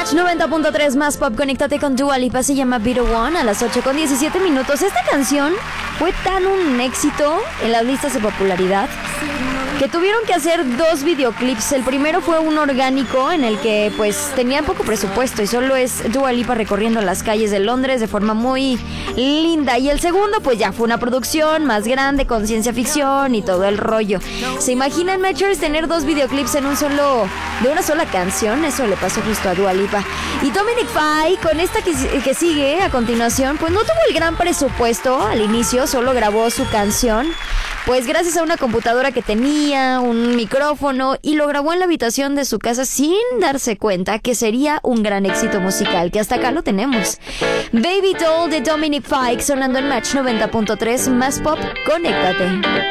Match 90.3 más pop, conéctate con Dua Lipa, se llama Be The One a las 8:17. Esta canción fue tan un éxito en las listas de popularidad que tuvieron que hacer 2 videoclips. El primero fue un orgánico en el que pues tenía poco presupuesto y solo es Dua Lipa recorriendo las calles de Londres de forma muy linda. Y el segundo pues ya fue una producción más grande con ciencia ficción y todo el rollo. ¿Se imaginan, Matchers, tener 2 videoclips en de una sola canción? Eso le pasó justo a Dua Lipa. Y Dominic Fike, con esta que sigue a continuación, pues no tuvo el gran presupuesto al inicio, solo grabó su canción pues gracias a una computadora que tenía, un micrófono, y lo grabó en la habitación de su casa sin darse cuenta que sería un gran éxito musical, que hasta acá lo tenemos. Baby Doll de Dominic Fike sonando en Match 90.3 más pop, conéctate.